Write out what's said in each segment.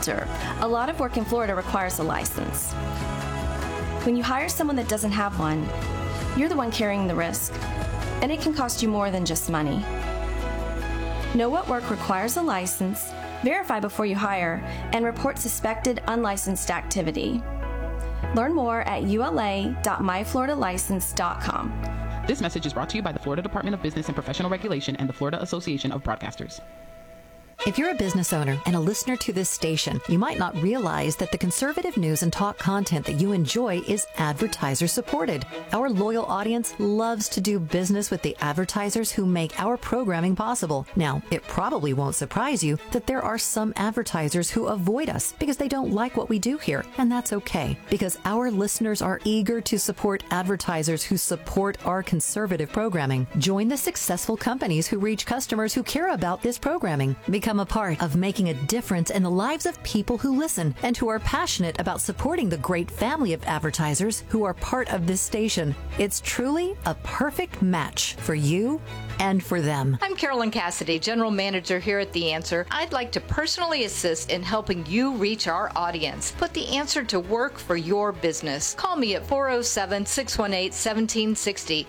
realtor, a lot of work in Florida requires a license. When you hire someone that doesn't have one, you're the one carrying the risk, and it can cost you more than just money. Know what work requires a license, verify before you hire, and report suspected unlicensed activity. Learn more at ula.myfloridalicense.com. This message is brought to you by the Florida Department of Business and Professional Regulation and the Florida Association of Broadcasters. If you're a business owner and a listener to this station, you might not realize that the conservative news and talk content that you enjoy is advertiser supported. Our loyal audience loves to do business with the advertisers who make our programming possible. Now, it probably won't surprise you that there are some advertisers who avoid us because they don't like what we do here, and that's okay, because our listeners are eager to support advertisers who support our conservative programming. Join the successful companies who reach customers who care about this programming. Become a part of making a difference in the lives of people who listen and who are passionate about supporting the great family of advertisers who are part of this station. It's truly a perfect match for you and for them. I'm Carolyn Cassidy, General Manager here at The Answer. I'd like to personally assist in helping you reach our audience. Put The Answer to work for your business. Call me at 407-618-1760.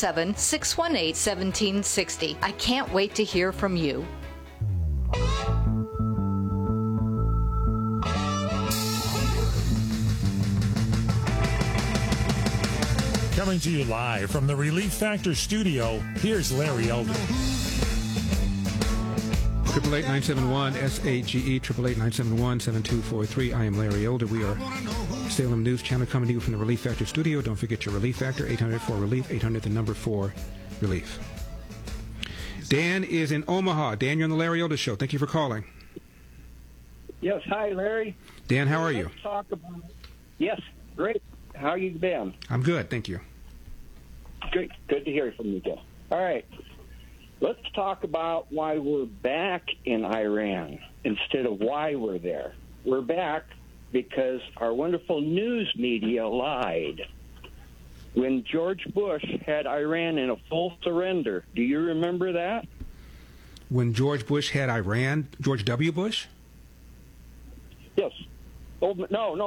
407-618-1760. I can't wait to hear from you. Coming to you live from the Relief Factor studio, here's Larry Elder. 888-971-SAGE, 888-971-7243. I am Larry Elder. We are Salem News Channel coming to you from the Relief Factor studio. Don't forget your Relief Factor, 800-4RELIEF, 800-4RELIEF. Dan is in Omaha. Dan, you're on the Larry Elder Show. Thank you for calling. Yes, hi, Larry. Dan, how are you? Let's talk about... Yes, great. How you been? I'm good, thank you. Good to hear from you, Joe. All right. Let's talk about why we're back in Iran instead of why we're there. We're back because our wonderful news media lied. When George Bush had Iran in a full surrender, do you remember that? When George Bush had Iran, George W. Bush? Yes. Old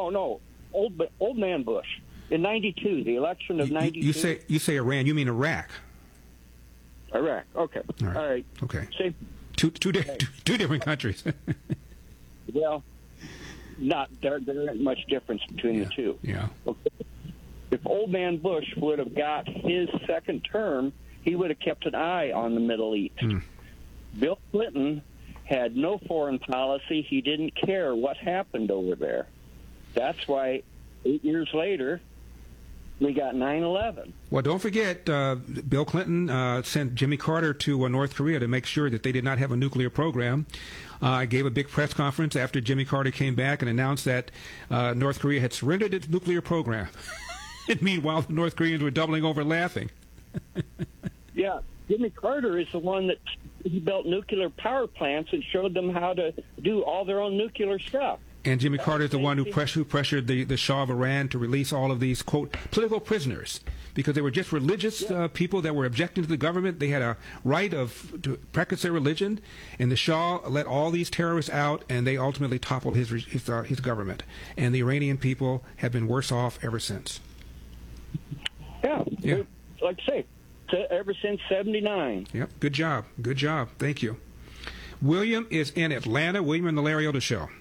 man Bush. In 92, the election of 92. You say Iran, you mean Iraq. Iraq, okay. All right. Okay. Same. Two different countries. Well, there isn't much difference between the two. Yeah. Okay. If old man Bush would have got his second term, he would have kept an eye on the Middle East. Bill Clinton had no foreign policy. He didn't care what happened over there. That's why 8 years later, we got 9/11. Well, don't forget, Bill Clinton sent Jimmy Carter to North Korea to make sure that they did not have a nuclear program. Gave a big press conference after Jimmy Carter came back and announced that North Korea had surrendered its nuclear program. And meanwhile, the North Koreans were doubling over laughing. Yeah, Jimmy Carter is the one that he built nuclear power plants and showed them how to do all their own nuclear stuff. And Jimmy Carter is the one who pressured the Shah of Iran to release all of these, quote, political prisoners, because they were just religious people that were objecting to the government. They had a right to practice their religion, and the Shah let all these terrorists out, and they ultimately toppled his government. And the Iranian people have been worse off ever since. Yeah. Like I say, ever since 79. Yep, good job. Thank you. William is in Atlanta. William on the Larry Elder Show.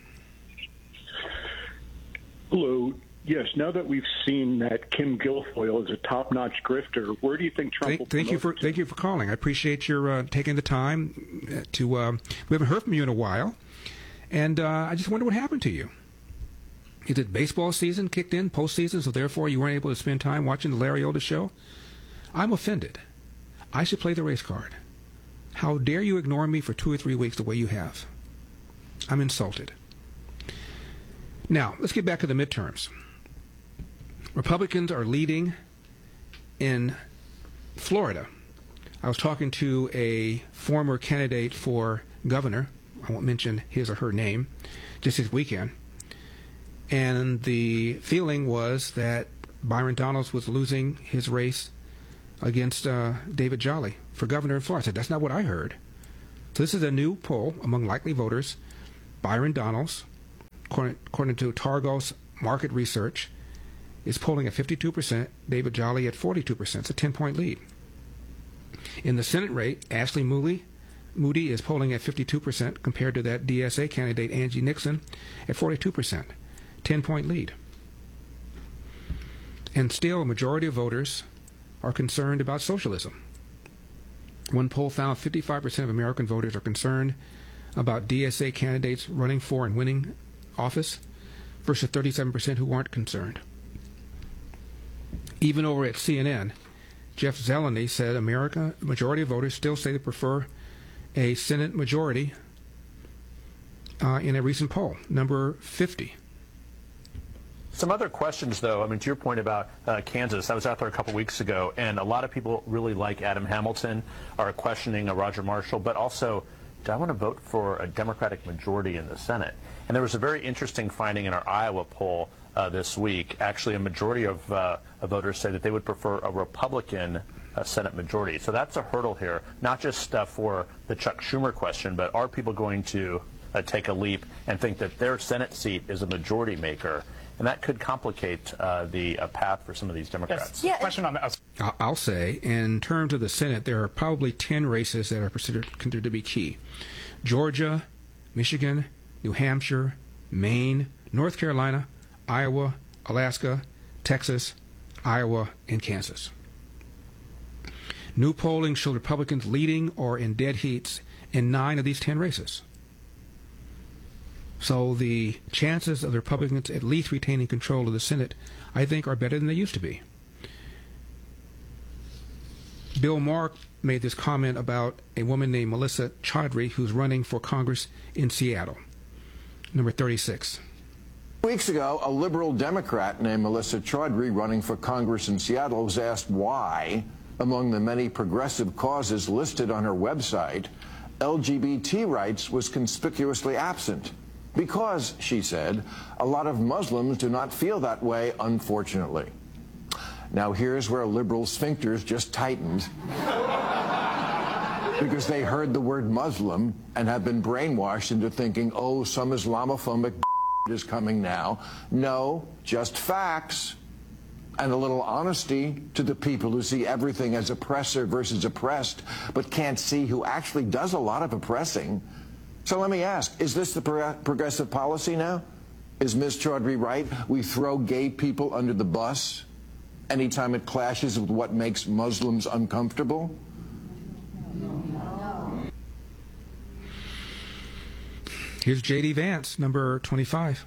Hello. Yes, now that we've seen that Kim Guilfoyle is a top-notch grifter, where do you think Trump will thank you for calling. I appreciate your taking the time to. We haven't heard from you in a while, and I just wonder what happened to you. Is it baseball season kicked in, postseason, so therefore you weren't able to spend time watching the Larry Elder Show? I'm offended. I should play the race card. How dare you ignore me for 2 or 3 weeks the way you have? I'm insulted. Now, let's get back to the midterms. Republicans are leading in Florida. I was talking to a former candidate for governor. I won't mention his or her name, just this weekend. And the feeling was that Byron Donalds was losing his race against David Jolly for governor in Florida. I said, that's not what I heard. So this is a new poll among likely voters. Byron Donalds according to Targos Market Research, is polling at 52%, David Jolly at 42%. It's a 10-point lead. In the Senate race, Ashley Moody is polling at 52% compared to that DSA candidate, Angie Nixon, at 42%. 10-point lead. And still, a majority of voters are concerned about socialism. One poll found 55% of American voters are concerned about DSA candidates running for and winning office versus 37% who aren't concerned. Even over at CNN, Jeff Zeleny said the majority of voters still say they prefer a Senate majority in a recent poll, number 50. Some other questions, though. I mean, to your point about Kansas, I was out there a couple weeks ago, and a lot of people really like Adam Hamilton, are questioning Roger Marshall, but also, do I want to vote for a Democratic majority in the Senate? And there was a very interesting finding in our Iowa poll this week. Actually, a majority of voters say that they would prefer a Republican Senate majority. So that's a hurdle here, not just for the Chuck Schumer question, but are people going to take a leap and think that their Senate seat is a majority maker? And that could complicate the path for some of these Democrats. Yes. Question on that. I'll say, in terms of the Senate, there are probably 10 races that are considered to be key. Georgia, Michigan, New Hampshire, Maine, North Carolina, Iowa, Alaska, Texas, Iowa, and Kansas. New polling showed Republicans leading or in dead heats in 9 of these 10 races. So the chances of the Republicans at least retaining control of the Senate, I think, are better than they used to be. Bill Maher made this comment about a woman named Melissa Chaudhry, who's running for Congress in Seattle, number 36. Weeks ago, a liberal Democrat named Melissa Chaudhry, running for Congress in Seattle, was asked why, among the many progressive causes listed on her website, LGBT rights was conspicuously absent. Because, she said, a lot of Muslims do not feel that way, unfortunately. Now here's where liberal sphincters just tightened because they heard the word Muslim and have been brainwashed into thinking, oh, some Islamophobic is coming now. No, just facts and a little honesty to the people who see everything as oppressor versus oppressed, but can't see who actually does a lot of oppressing. So let me ask, is this the progressive policy now? Is Ms. Chaudhry right? We throw gay people under the bus anytime it clashes with what makes Muslims uncomfortable? Here's J.D. Vance, number 25.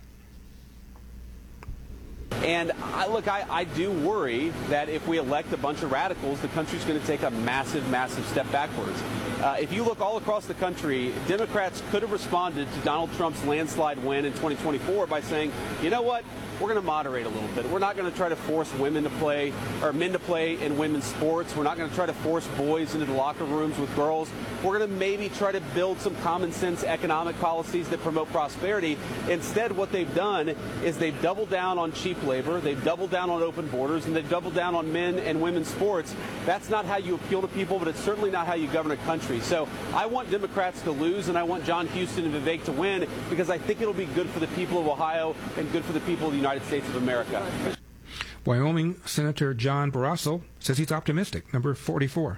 And I do worry that if we elect a bunch of radicals, the country's going to take a massive, massive step backwards. If you look all across the country, Democrats could have responded to Donald Trump's landslide win in 2024 by saying, you know what, we're going to moderate a little bit. We're not going to try to force women to play, or men to play in women's sports. We're not going to try to force boys into the locker rooms with girls. We're going to maybe try to build some common sense economic policies that promote prosperity. Instead, what they've done is they've doubled down on cheap labor, they've doubled down on open borders, and they've doubled down on men and women's sports. That's not how you appeal to people, but it's certainly not how you govern a country. So I want Democrats to lose, and I want John Huston and Vivek to win, because I think it'll be good for the people of Ohio and good for the people of the United States of America. Wyoming Senator John Barrasso says he's optimistic, number 44.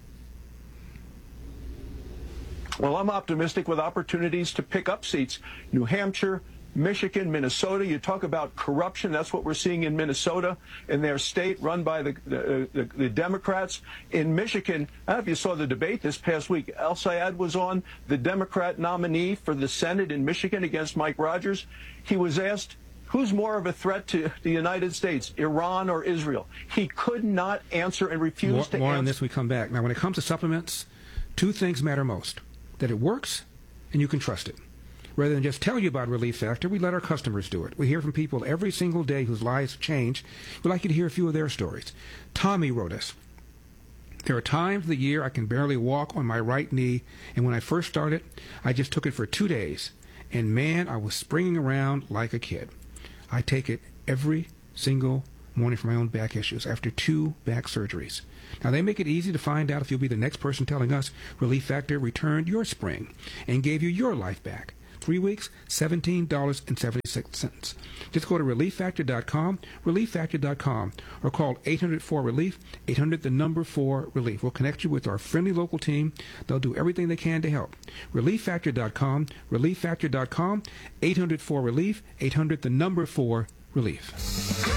Well, I'm optimistic with opportunities to pick up seats. New Hampshire, Michigan, Minnesota. You talk about corruption. That's what we're seeing in Minnesota, in their state run by the Democrats. In Michigan, I don't know if you saw the debate this past week. El Sayed was on, the Democrat nominee for the Senate in Michigan against Mike Rogers. He was asked, who's more of a threat to the United States, Iran or Israel? He could not answer and refused to answer. More on this we come back. Now, when it comes to supplements, 2 things matter most: that it works and you can trust it. Rather than just tell you about Relief Factor, we let our customers do it. We hear from people every single day whose lives change. We'd like you to hear a few of their stories. Tommy wrote us, there are times of the year I can barely walk on my right knee, and when I first started, I just took it for 2 days, and man, I was springing around like a kid. I take it every single morning for my own back issues after 2 back surgeries. Now, they make it easy to find out if you'll be the next person telling us Relief Factor returned your spring and gave you your life back. 3 weeks, $17.76. Just go to relieffactor.com, relieffactor.com, or call 800-4-RELIEF, 800-4-RELIEF. We'll connect you with our friendly local team. They'll do everything they can to help. relieffactor.com, relieffactor.com, 800-4-RELIEF, 800-4-RELIEF.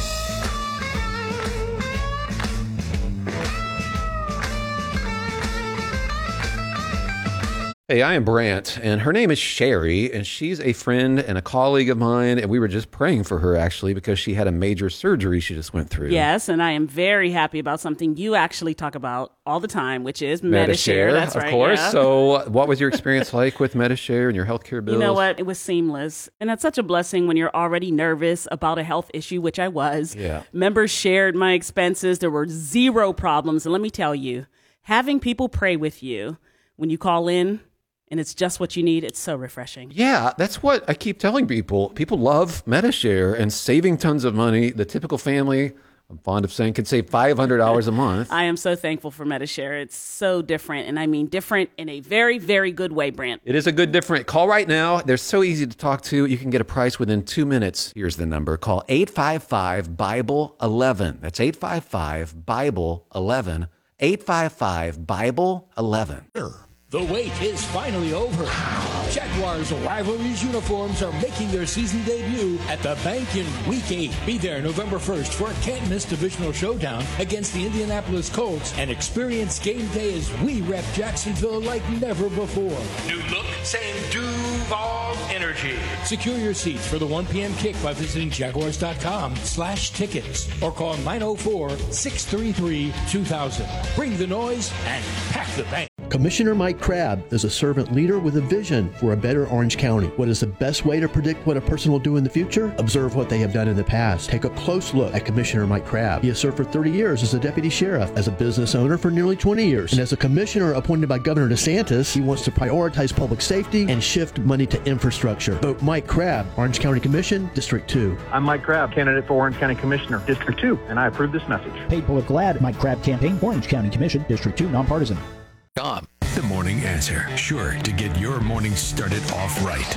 Hey, I am Brant, and her name is Sherry, and she's a friend and a colleague of mine, and we were just praying for her, actually, because she had a major surgery she just went through. Yes, and I am very happy about something you actually talk about all the time, which is Medi-Share. That's right, of course. Yeah. So what was your experience like with Medi-Share and your healthcare bills? You know what? It was seamless, and that's such a blessing when you're already nervous about a health issue, which I was. Yeah. Members shared my expenses. There were zero problems, and let me tell you, having people pray with you when you call in, and it's just what you need, it's so refreshing. Yeah, that's what I keep telling people. People love Medi-Share and saving tons of money. The typical family, I'm fond of saying, can save $500 a month. I am so thankful for Medi-Share. It's so different, and I mean different in a very, very good way, Brant. It is a good different. Call right now. They're so easy to talk to. You can get a price within 2 minutes. Here's the number. Call 855-BIBLE-11. That's 855-BIBLE-11. 855-BIBLE-11. The wait is finally over. Jaguars Rivalries uniforms are making their season debut at the bank in Week 8. Be there November 1st for a can't-miss divisional showdown against the Indianapolis Colts and experience game day as we rep Jacksonville like never before. New look, same Duval energy. Secure your seats for the 1 p.m. kick by visiting Jaguars.com/tickets or call 904-633-2000. Bring the noise and pack the bank. Commissioner Mike Crabb is a servant leader with a vision for a better Orange County. What is the best way to predict what a person will do in the future? Observe what they have done in the past. Take a close look at Commissioner Mike Crabb. He has served for 30 years as a deputy sheriff, as a business owner for nearly 20 years, and as a commissioner appointed by Governor DeSantis, he wants to prioritize public safety and shift money to infrastructure. Vote Mike Crabb, Orange County Commission, District 2. I'm Mike Crabb, candidate for Orange County Commissioner, District 2, and I approve this message. Paid political ad, Mike Crabb campaign, Orange County Commission, District 2, nonpartisan. The Morning Answer, sure to get your morning started off right.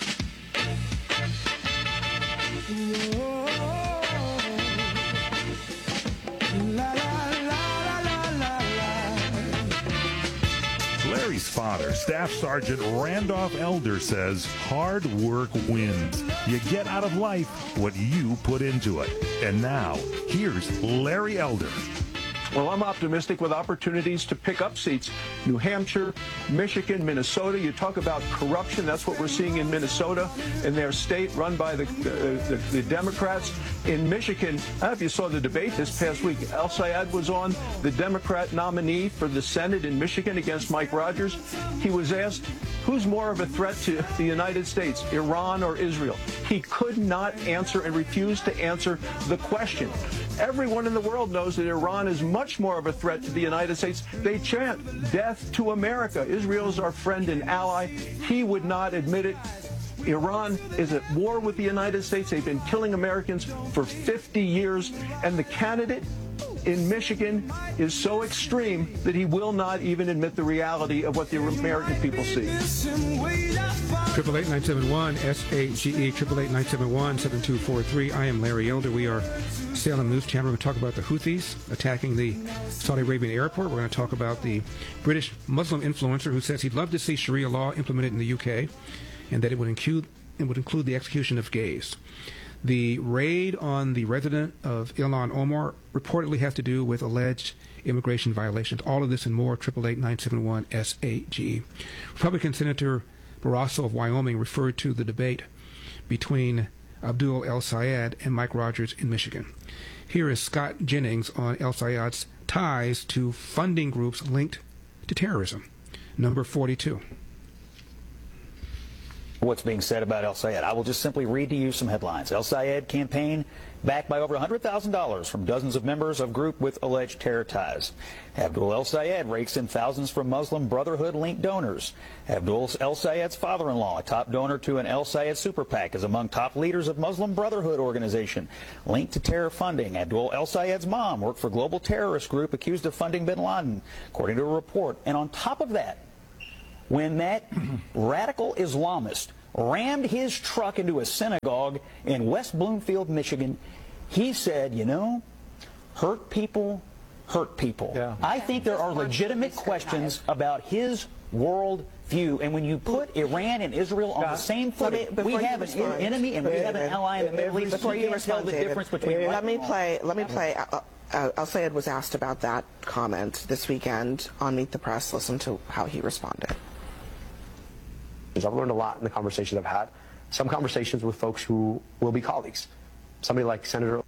Larry's father, Staff Sergeant Randolph Elder, says hard work wins. You get out of life what you put into it. And now, here's Larry Elder. Well, I'm optimistic with opportunities to pick up seats. New Hampshire, Michigan, Minnesota. You talk about corruption. That's what we're seeing in Minnesota, in their state run by the Democrats. In Michigan, I don't know if you saw the debate this past week. El Sayed was on, the Democrat nominee for the Senate in Michigan against Mike Rogers. He was asked, who's more of a threat to the United States, Iran or Israel? He could not answer and refused to answer the question. Everyone in the world knows that Iran is much more of a threat to the United States. They chant death to America. Israel is our friend and ally. He would not admit it. Iran is at war with the United States. They've been killing Americans for 50 years. And the candidate in Michigan is so extreme that he will not even admit the reality of what the American people see. 888-971-SAGE, 888-971-7243. I am Larry Elder. We are Salem News Channel. We're going to talk about the Houthis attacking the Saudi Arabian airport. We're going to talk about the British Muslim influencer who says he'd love to see Sharia law implemented in the UK and that it would include the execution of gays. The raid on the resident of Ilhan Omar reportedly has to do with alleged immigration violations. All of this and more, 888-971-SAGE. Republican Senator Barrasso of Wyoming referred to the debate between Abdul El Sayed and Mike Rogers in Michigan. Here is Scott Jennings on El Sayed's ties to funding groups linked to terrorism. Number 42. What's being said about El Sayed. I will just simply read to you some headlines. El Sayed campaign backed by over $100,000 from dozens of members of group with alleged terror ties. Abdul El Sayed rakes in thousands from Muslim Brotherhood-linked donors. Abdul El Sayed's father-in-law, a top donor to an El Sayed super PAC, is among top leaders of Muslim Brotherhood organization linked to terror funding. Abdul El Sayed's mom worked for global terrorist group accused of funding bin Laden, according to a report. And on top of that, when that radical Islamist rammed his truck into a synagogue in West Bloomfield, Michigan. He said, you know, hurt people hurt people. Yeah. I think there are legitimate questions about his world view, and when you put Iran and Israel on the same footing, we have an enemy and we have an ally in the Middle East. Before you respond, the difference between let me play. Al-Sayed was asked about that comment this weekend on Meet the Press. Listen to how he responded. I've learned a lot in the conversations I've had. Some conversations with folks who will be colleagues. Somebody like Senator.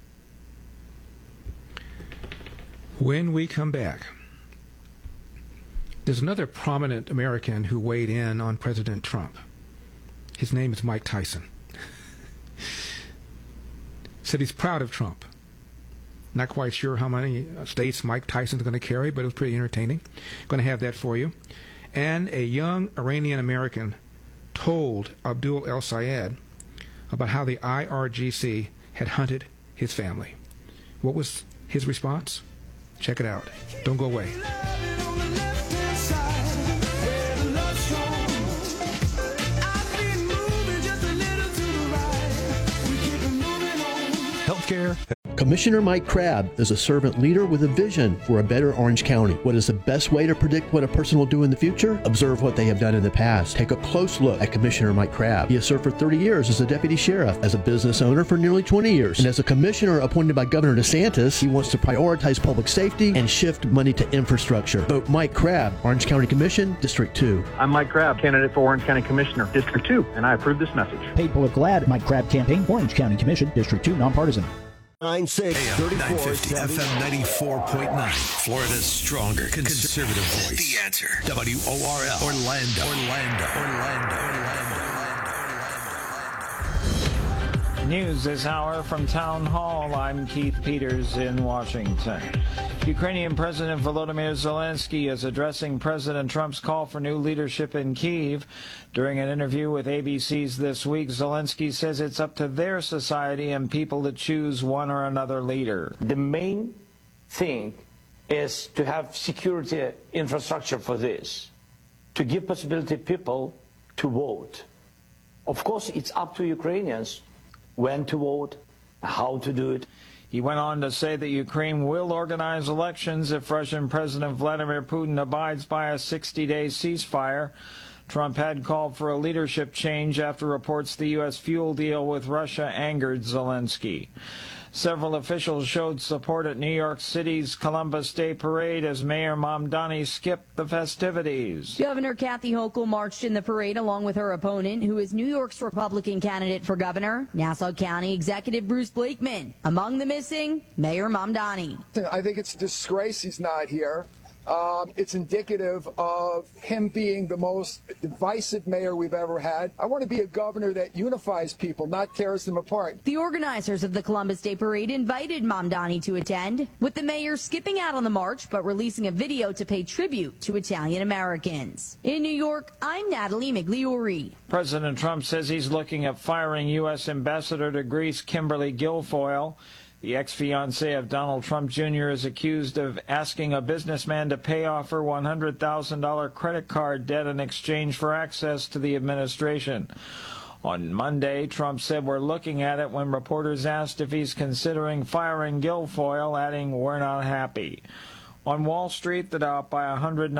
When we come back, there's another prominent American who weighed in on President Trump. His name is Mike Tyson. Said he's proud of Trump. Not quite sure how many states Mike Tyson's going to carry, but it was pretty entertaining. Going to have that for you. And a young Iranian American told Abdul El-Sayed about how the IRGC had hunted his family. What was his response? Check it out. Don't go away. Healthcare. Commissioner Mike Crabb is a servant leader with a vision for a better Orange County. What is the best way to predict what a person will do in the future? Observe what they have done in the past. Take a close look at Commissioner Mike Crabb. He has served for 30 years as a deputy sheriff, as a business owner for nearly 20 years, and as a commissioner appointed by Governor DeSantis. He wants to prioritize public safety and shift money to infrastructure. Vote Mike Crabb, Orange County Commission, District 2. I'm Mike Crabb, candidate for Orange County Commissioner, District 2, and I approve this message. Paid political ad, Mike Crabb campaign, Orange County Commission, District 2, nonpartisan. 960 FM 94.9, Florida's stronger conservative voice. The Answer. WORL. Orlando. News this hour from Town Hall. I'm Keith Peters in Washington. Ukrainian President Volodymyr Zelensky is addressing President Trump's call for new leadership in Kyiv. During an interview with ABC's This Week, Zelensky says it's up to their society and people to choose one or another leader. The main thing is to have security infrastructure for this, to give possibility people to vote. Of course, it's up to Ukrainians when to vote, how to do it. He went on to say that Ukraine will organize elections if Russian President Vladimir Putin abides by a 60-day ceasefire. Trump had called for a leadership change after reports the U.S. fuel deal with Russia angered Zelensky. Several officials showed support at New York City's Columbus Day Parade as Mayor Mamdani skipped the festivities. Governor Kathy Hochul marched in the parade along with her opponent, who is New York's Republican candidate for governor, Nassau County Executive Bruce Blakeman. Among the missing, Mayor Mamdani. I think it's a disgrace he's not here. It's indicative of him being the most divisive mayor we've ever had. I want to be a governor that unifies people, not tears them apart. The organizers of the Columbus Day Parade invited Mamdani to attend, with the mayor skipping out on the march but releasing a video to pay tribute to Italian Americans. In New York, I'm Natalie Migliori. President Trump says he's looking at firing U.S. Ambassador to Greece Kimberly Guilfoyle. The ex-fiancée of Donald Trump Jr. is accused of asking a businessman to pay off her $100,000 credit card debt in exchange for access to the administration. On Monday, Trump said, "We're looking at it," when reporters asked if he's considering firing Guilfoyle, adding, "We're not happy." On Wall Street, the Dow up by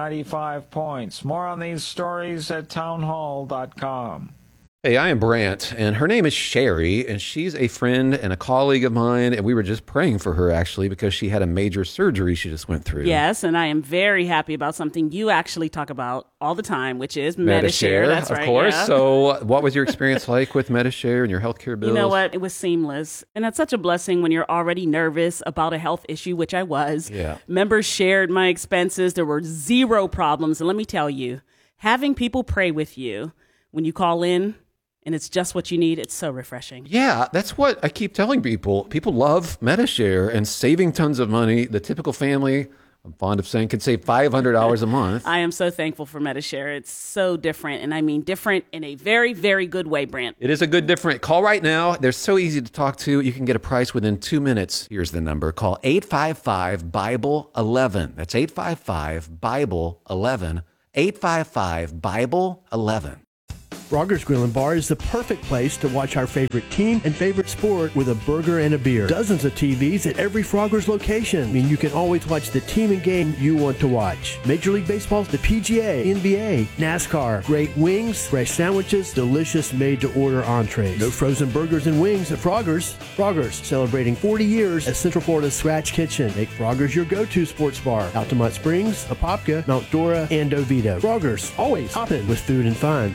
195 points. More on these stories at townhall.com. Hey, I am Brant, and her name is Sherry, and she's a friend and a colleague of mine, and we were just praying for her, actually, because she had a major surgery she just went through. Yes, and I am very happy about something you actually talk about all the time, which is Medi-Share. That's right, of course. Yeah. So what was your experience like with Medi-Share and your healthcare bills? You know what? It was seamless, and that's such a blessing when you're already nervous about a health issue, which I was. Yeah. Members shared my expenses. There were zero problems, and let me tell you, having people pray with you when you call in, and it's just what you need, it's so refreshing. Yeah, that's what I keep telling people. People love Medi-Share and saving tons of money. The typical family, I'm fond of saying, can save $500 a month. I am so thankful for Medi-Share. It's so different, and I mean different in a very, very good way, Brant. It is a good different. Call right now. They're so easy to talk to. You can get a price within 2 minutes. Here's the number. Call 855-BIBLE-11. That's 855-BIBLE-11. 855-BIBLE-11. Frogger's Grill and Bar is the perfect place to watch our favorite team and favorite sport with a burger and a beer. Dozens of TVs at every Frogger's location mean you can always watch the team and game you want to watch. Major League Baseball, the PGA, NBA, NASCAR, great wings, fresh sandwiches, delicious made-to-order entrees. No frozen burgers and wings at Frogger's. Frogger's, celebrating 40 years as Central Florida's Scratch Kitchen. Make Frogger's your go-to sports bar. Altamont Springs, Apopka, Mount Dora, and Oviedo. Frogger's, always hopping with food and fun.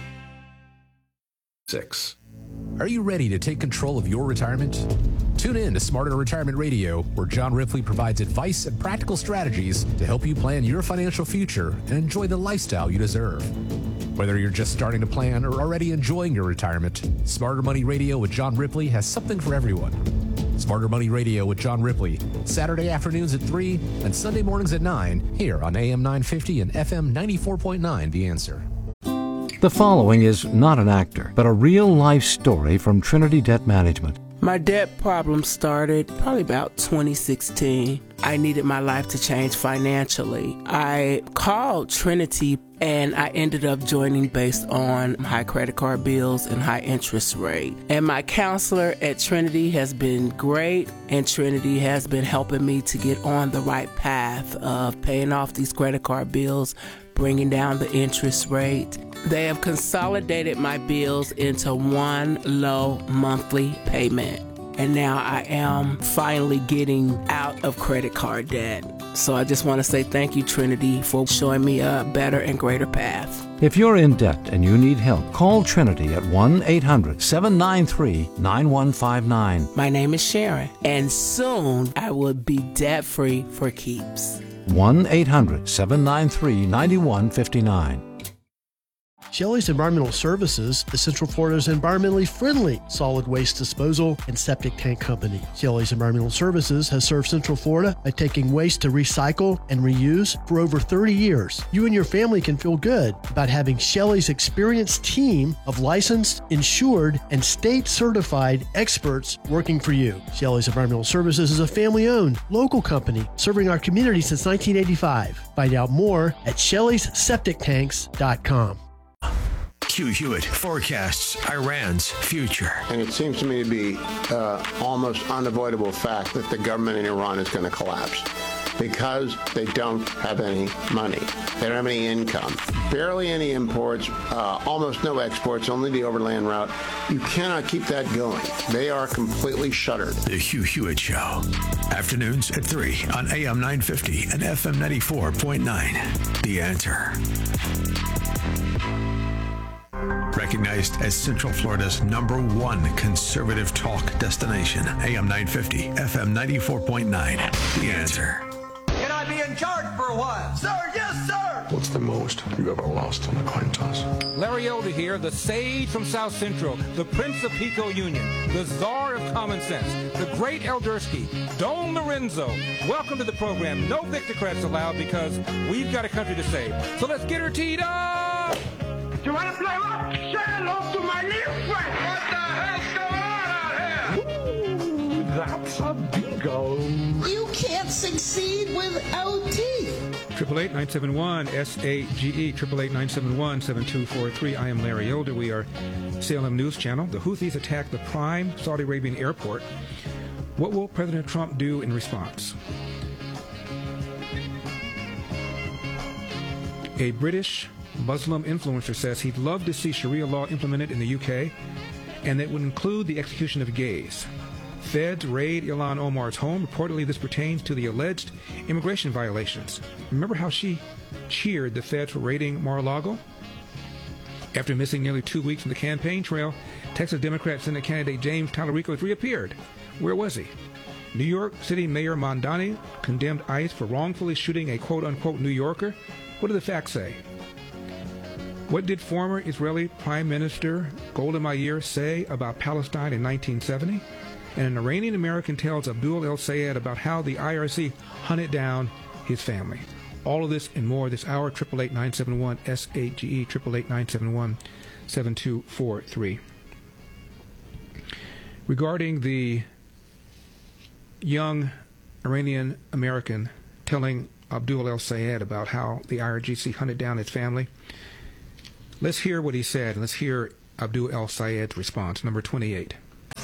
6. Are you ready to take control of your retirement? Tune in to Smarter Retirement Radio, where John Ripley provides advice and practical strategies to help you plan your financial future and enjoy the lifestyle you deserve. Whether you're just starting to plan or already enjoying your retirement, Smarter Money Radio with John Ripley has something for everyone. Smarter Money Radio with John Ripley, Saturday afternoons at 3 and Sunday mornings at 9, here on AM 950 and FM 94.9 The Answer. The following is not an actor, but a real-life story from Trinity Debt Management. My debt problem started probably about 2016. I needed my life to change financially. I called Trinity and I ended up joining based on high credit card bills and high interest rate. And my counselor at Trinity has been great, and Trinity has been helping me to get on the right path of paying off these credit card bills, bringing down the interest rate. They have consolidated my bills into one low monthly payment. And now I am finally getting out of credit card debt. So I just want to say thank you, Trinity, for showing me a better and greater path. If you're in debt and you need help, call Trinity at 1-800-793-9159. My name is Sharon, and soon I will be debt-free for keeps. 1-800-793-9159. Shelley's Environmental Services is Central Florida's environmentally friendly solid waste disposal and septic tank company. Shelley's Environmental Services has served Central Florida by taking waste to recycle and reuse for over 30 years. You and your family can feel good about having Shelley's experienced team of licensed, insured, and state-certified experts working for you. Shelley's Environmental Services is a family-owned, local company serving our community since 1985. Find out more at Shelley'sSepticTanks.com. Q Hewitt forecasts Iran's future. And it seems to me to be almost unavoidable fact that the government in Iran is going to collapse because they don't have any money. They don't have any income. Barely any imports, almost no exports, only the overland route. You cannot keep that going. They are completely shuttered. The Hugh Hewitt Show. Afternoons at 3 on AM 950 and FM 94.9. The Answer. Recognized as Central Florida's #1 conservative talk destination, AM 950, FM 94.9. The Answer. Can I be in charge for a while? Sir, yes, sir! What's the most you ever lost on a coin toss? Larry Elder here, the sage from South Central, the Prince of Pico Union, the czar of common sense, the great Eldersky, Don Lorenzo. Welcome to the program. No Victocrats allowed because we've got a country to save. So let's get her teed up! You want to play what? Say hello to my little friend! What the hell's going on out here? Ooh, that's a bingo. You can't succeed without teeth. 888-971-SAGE, 888-971-7243. I am Larry Elder. We are Salem News Channel. The Houthis attacked the prime Saudi Arabian airport. What will President Trump do in response? A British Muslim influencer says he'd love to see Sharia law implemented in the UK, and that would include the execution of gays. Feds raid Ilhan Omar's home. Reportedly, this pertains to the alleged immigration violations. Remember how she cheered the feds for raiding Mar-a-Lago? After missing nearly 2 weeks from the campaign trail, Texas Democrat Senate candidate James Talarico has reappeared. Where was he? New York City Mayor Mamdani condemned ICE for wrongfully shooting a quote-unquote New Yorker. What do the facts say? What did former Israeli Prime Minister Golda Meir say about Palestine in 1970? And an Iranian-American tells Abdul El-Sayed about how the IRC hunted down his family. All of this and more this hour, 888-971-SAGE, 888-971-7243. Regarding the young Iranian-American telling Abdul El-Sayed about how the IRGC hunted down his family. Let's hear what he said, and let's hear Abdul El-Sayed's response, number 28.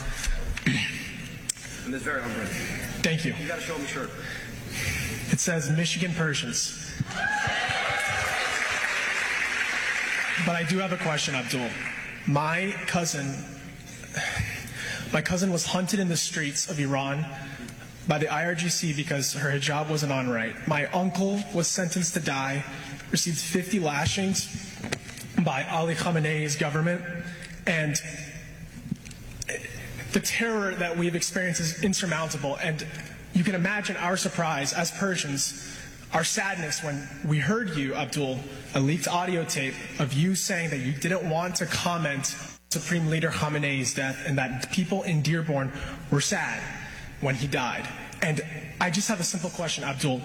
And this very humble. Thank you. You got to show me shirt. It says Michigan Persians. But I do have a question, Abdul. My cousin was hunted in the streets of Iran by the IRGC because her hijab wasn't on right. My uncle was sentenced to die, received 50 lashings by Ali Khamenei's government, and the terror that we've experienced is insurmountable. And you can imagine our surprise as Persians, our sadness when we heard you, Abdul, a leaked audio tape of you saying that you didn't want to comment Supreme Leader Khamenei's death and that people in Dearborn were sad when he died. And I just have a simple question, Abdul.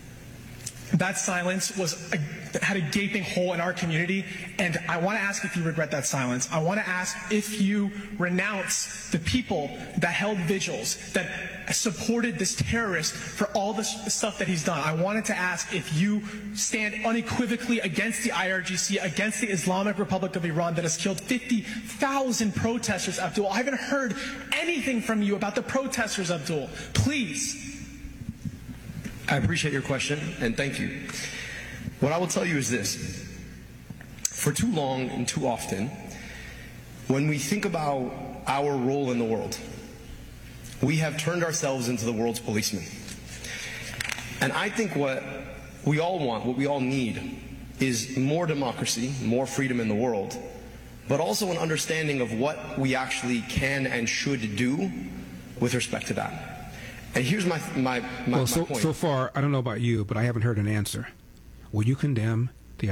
That silence had a gaping hole in our community, and I want to ask if you regret that silence. I want to ask if you renounce the people that held vigils, that supported this terrorist for all the stuff that he's done. I wanted to ask if you stand unequivocally against the IRGC, against the Islamic Republic of Iran that has killed 50,000 protesters, Abdul. I haven't heard anything from you about the protesters, Abdul. Please. I appreciate your question, and thank you. What I will tell you is this. For too long and too often, when we think about our role in the world, we have turned ourselves into the world's policemen. And I think what we all want, what we all need, is more democracy, more freedom in the world, but also an understanding of what we actually can and should do with respect to that. And here's my point. So far, I don't know about you, but I haven't heard an answer. Will you condemn the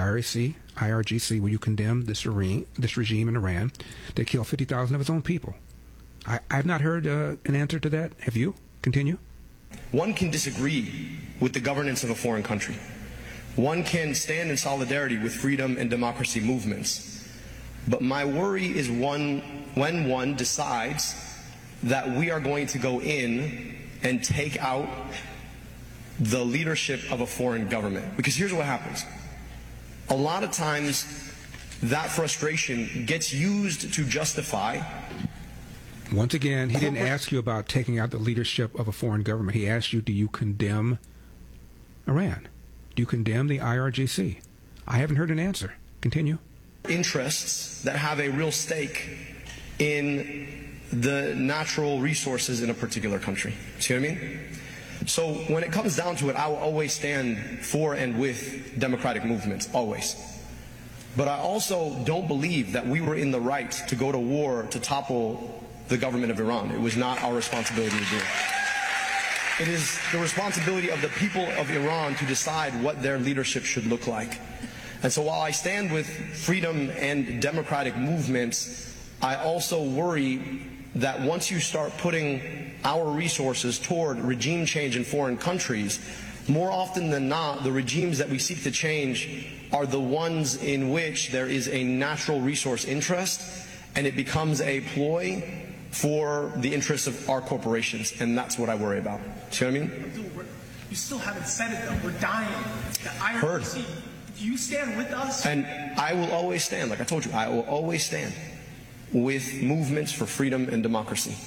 IRGC? Will you condemn this regime in Iran that killed 50,000 of its own people? I've not heard an answer to that. Have you? Continue. One can disagree with the governance of a foreign country. One can stand in solidarity with freedom and democracy movements. But my worry is when one decides that we are going to go in and take out the leadership of a foreign government. Because here's what happens. A lot of times that frustration gets used to justify. Once again, he didn't ask you about taking out the leadership of a foreign government. He asked you, do you condemn Iran? Do you condemn the IRGC? I haven't heard an answer. Continue. Interests that have a real stake in the natural resources in a particular country. See what I mean? So when it comes down to it, I will always stand for and with democratic movements, always. But I also don't believe that we were in the right to go to war to topple the government of Iran. It was not our responsibility to do it. It is the responsibility of the people of Iran to decide what their leadership should look like. And so while I stand with freedom and democratic movements, I also worry that once you start putting our resources toward regime change in foreign countries, more often than not, the regimes that we seek to change are the ones in which there is a natural resource interest, and it becomes a ploy for the interests of our corporations, and that's what I worry about. See what I mean? You still haven't said it, though. We're dying. The IRGC, Heard. do you stand with us? And I will always stand, like I told you, I will always stand with movements for freedom and democracy.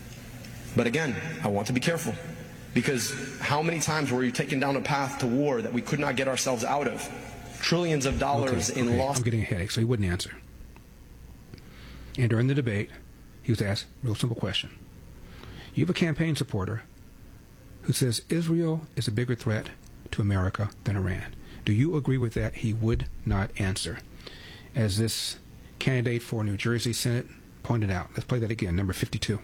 But again, I want to be careful, because how many times were you taken down a path to war that we could not get ourselves out of? Trillions of dollars in lost. I'm getting a headache, so he wouldn't answer. And during the debate, he was asked a real simple question. You have a campaign supporter who says Israel is a bigger threat to America than Iran. Do you agree with that? He would not answer. As this candidate for New Jersey Senate pointed out. Let's play that again, number 52.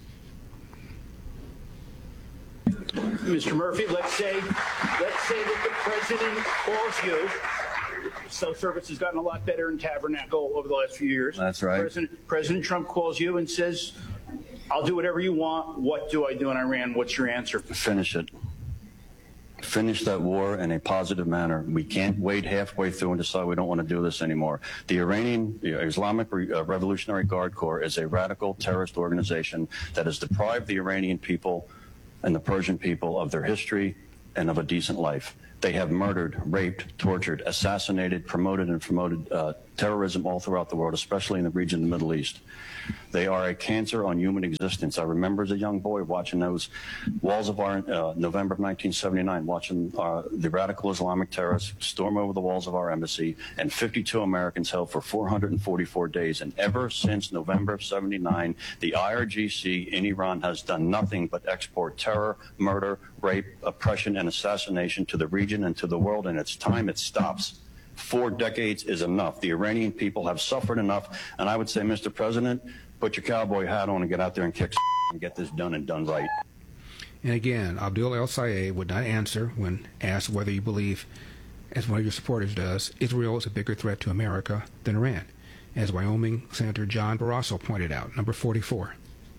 Mr. Murphy, let's say that the president calls you. Cell service has gotten a lot better in Tabernacle over the last few years. That's right. President Trump calls you and says, I'll do whatever you want. What do I do in Iran? What's your answer? Finish it. Finish that war in a positive manner. We can't wait halfway through and decide we don't want to do this anymore. The Iranian Islamic Revolutionary Guard Corps is a radical terrorist organization that has deprived the Iranian people and the Persian people of their history and of a decent life. They have murdered, raped, tortured, assassinated, promoted terrorism all throughout the world, especially in the region of the Middle East. They are a cancer on human existence. I remember as a young boy watching those walls of our, November of 1979, watching the radical Islamic terrorists storm over the walls of our embassy, and 52 Americans held for 444 days. And ever since November of 79, the IRGC in Iran has done nothing but export terror, murder, rape, oppression, and assassination to the region and to the world, and it's time it stops. 4 decades is enough. The Iranian people have suffered enough, and I would say, Mr. President, put your cowboy hat on and get out there and kick and get this done and done right. And again, Abdul El-Sayed would not answer when asked whether you believe, as one of your supporters does, Israel is a bigger threat to America than Iran, as Wyoming Senator John Barrasso pointed out, number 44.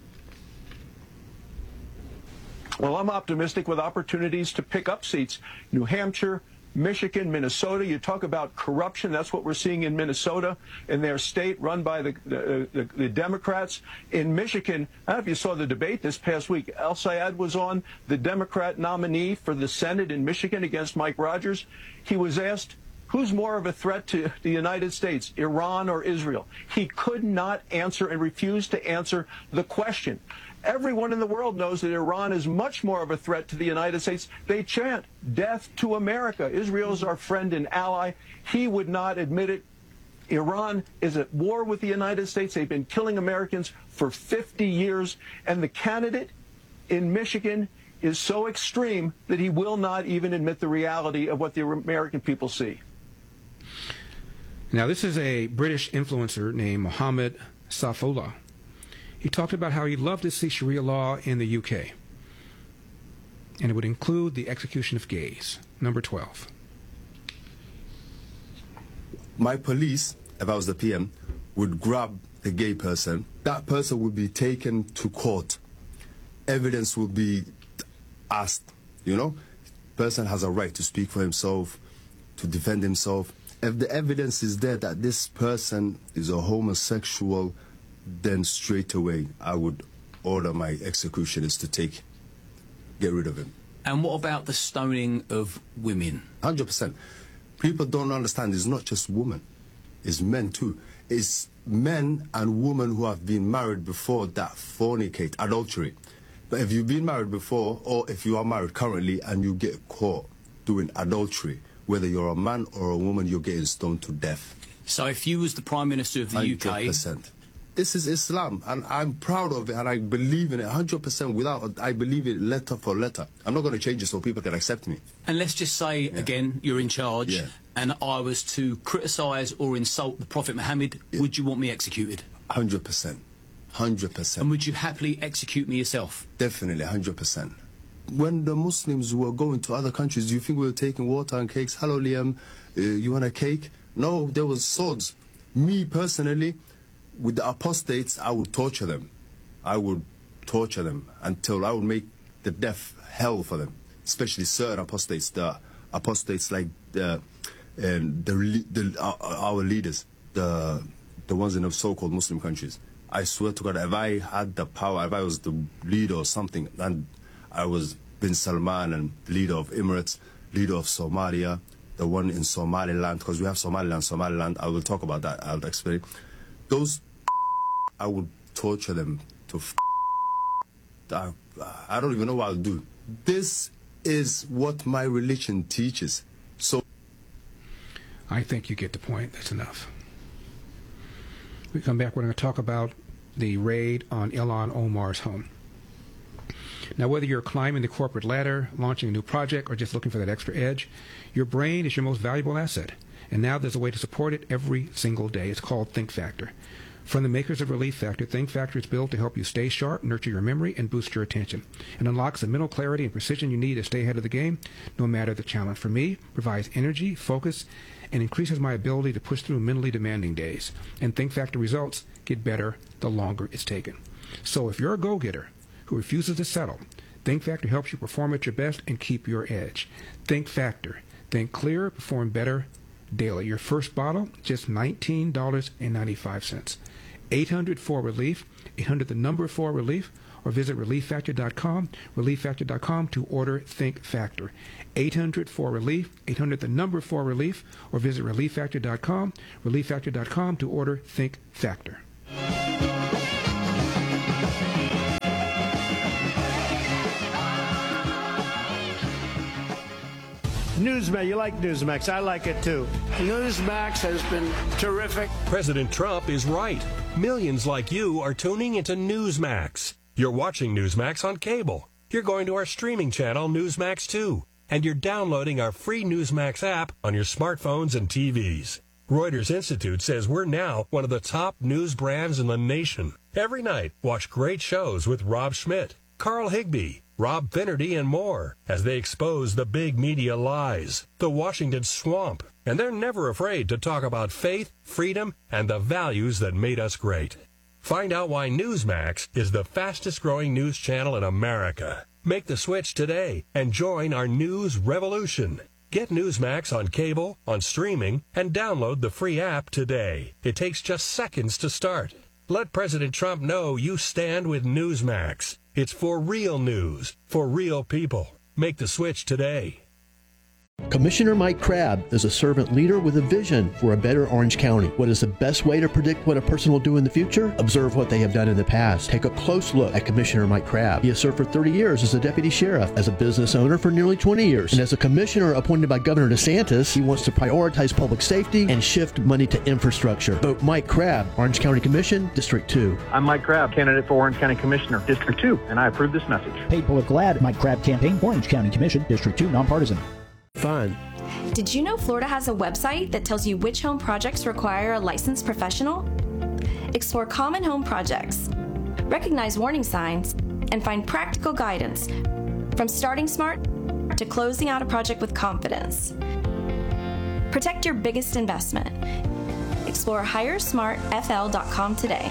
Well, I'm optimistic with opportunities to pick up seats. New Hampshire, Michigan, Minnesota. You talk about corruption. That's what we're seeing in Minnesota, in their state run by the Democrats. In Michigan, I don't know if you saw the debate this past week. El-Sayed was on, the Democrat nominee for the Senate in Michigan against Mike Rogers. He was asked, who's more of a threat to the United States, Iran or Israel? He could not answer and refused to answer the question. Everyone in the world knows that Iran is much more of a threat to the United States. They chant, death to America. Israel is our friend and ally. He would not admit it. Iran is at war with the United States. They've been killing Americans for 50 years. And the candidate in Michigan is so extreme that he will not even admit the reality of what the American people see. Now, this is a British influencer named Mohammed Saifullah. He talked about how he'd love to see Sharia law in the UK, and it would include the execution of gays. Number 12. My police, if I was the PM, would grab the gay person. That person would be taken to court. Evidence would be asked, you know? Person has a right to speak for himself, to defend himself. If the evidence is there that this person is a homosexual, then straight away I would order my executioners to get rid of him. And what about the stoning of women? 100%. People don't understand it's not just women, it's men too. It's men and women who have been married before that fornicate, adultery. But if you've been married before, or if you are married currently and you get caught doing adultery, whether you're a man or a woman, you're getting stoned to death. So if you was the Prime Minister of the 100%. UK... This is Islam, and I'm proud of it, and I believe in it 100%. I believe it letter for letter. I'm not going to change it so people can accept me. And let's just say, again, you're in charge, and I was to criticise or insult the Prophet Muhammad, would you want me executed? 100%. 100%. And would you happily execute me yourself? Definitely, 100%. When the Muslims were going to other countries, do you think we were taking water and cakes? Hello, Liam, you want a cake? No, there was swords. Me, personally... with the apostates, I would torture them. I would torture them until I would make the death hell for them. Especially certain apostates, the apostates like our leaders, the ones in the so-called Muslim countries. I swear to God, if I had the power, if I was the leader or something, and I was bin Salman and leader of Emirates, leader of Somalia, the one in Somaliland, because we have Somaliland, I will talk about that, I'll explain. Those, I would torture them to I don't even know what I'll do. This is what my religion teaches. So I think you get the point. That's enough. We come back, we're going to talk about the raid on Ilhan Omar's home. Now, whether you're climbing the corporate ladder, launching a new project, or just looking for that extra edge, your brain is your most valuable asset. And now there's a way to support it every single day. It's called Think Factor. From the makers of Relief Factor, Think Factor is built to help you stay sharp, nurture your memory, and boost your attention. It unlocks the mental clarity and precision you need to stay ahead of the game, no matter the challenge. For me, provides energy, focus, and increases my ability to push through mentally demanding days. And Think Factor results get better the longer it's taken. So if you're a go-getter who refuses to settle, Think Factor helps you perform at your best and keep your edge. Think Factor. Think clearer, perform better daily. Your first bottle, just $19.95. 800-4-RELIEF. 800-4-RELIEF, or visit relieffactor.com, relieffactor.com to order Think Factor. 800-4-RELIEF, 800-4-RELIEF, or visit relieffactor.com, relieffactor.com to order Think Factor. Newsmax, you like Newsmax. I like it too. Newsmax has been terrific. President Trump is right. Millions like you are tuning into Newsmax. You're watching Newsmax on cable. You're going to our streaming channel, Newsmax 2. And you're downloading our free Newsmax app on your smartphones and TVs. Reuters Institute says we're now one of the top news brands in the nation. Every night, watch great shows with Rob Schmidt, Carl Higbie, Rob Finnerty, and more as they expose the big media lies, the Washington swamp, and they're never afraid to talk about faith, freedom, and the values that made us great. Find out why Newsmax is the fastest-growing news channel in America. Make the switch today and join our news revolution. Get Newsmax on cable, on streaming, and download the free app today. It takes just seconds to start. Let President Trump know you stand with Newsmax. It's for real news, for real people. Make the switch today. Commissioner Mike Crabb is a servant leader with a vision for a better Orange County. What is the best way to predict what a person will do in the future? Observe what they have done in the past. Take a close look at Commissioner Mike Crabb. He has served for 30 years as a deputy sheriff, as a business owner for nearly 20 years, and as a commissioner appointed by Governor DeSantis. He wants to prioritize public safety and shift money to infrastructure. Vote Mike Crabb, Orange County Commission, District 2. I'm Mike Crabb, candidate for Orange County Commissioner, District 2, and I approve this message. Paid political ad, Mike Crabb campaign, Orange County Commission, District 2, nonpartisan. Fine. Did you know Florida has a website that tells you which home projects require a licensed professional? Explore common home projects, recognize warning signs, and find practical guidance from starting smart to closing out a project with confidence. Protect your biggest investment. Explore HireSmartFL.com today.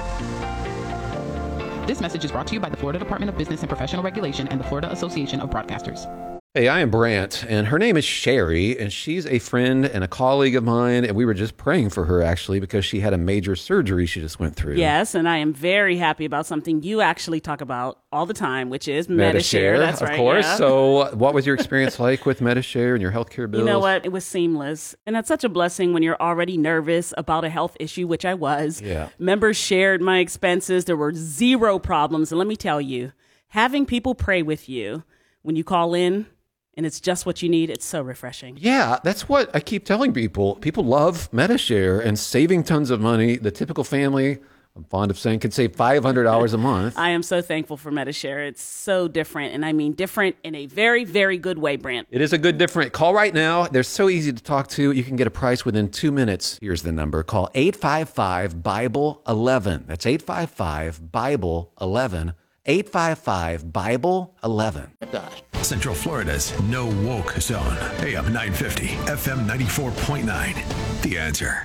This message is brought to you by the Florida Department of Business and Professional Regulation and the Florida Association of Broadcasters. Hey, I am Brant, and her name is Sherry, and she's a friend and a colleague of mine, and we were just praying for her, actually, because she had a major surgery she just went through. Yes, and I am very happy about something you actually talk about all the time, which is Medi-Share. That's right, of course. yeah. So what was your experience like with Medi-Share and your healthcare bills? You know what? It was seamless. And that's such a blessing when you're already nervous about a health issue, which I was. Yeah. Members shared my expenses. There were zero problems. And let me tell you, having people pray with you when you call in, and it's just what you need, it's so refreshing. Yeah, that's what I keep telling people. People love Medi-Share and saving tons of money. The typical family, I'm fond of saying, can save $500 a month. I am so thankful for Medi-Share. It's so different, and I mean different in a very, very good way, Brant. It is a good different. Call right now. They're so easy to talk to. You can get a price within 2 minutes. Here's the number. Call 855-BIBLE-11. That's 855-BIBLE-11. 855-BIBLE-11. Central Florida's no woke zone. AM 950, FM 94.9. The Answer.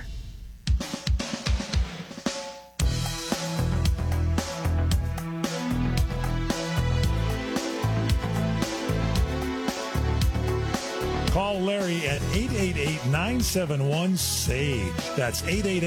Call Larry at 888-971-SAGE. That's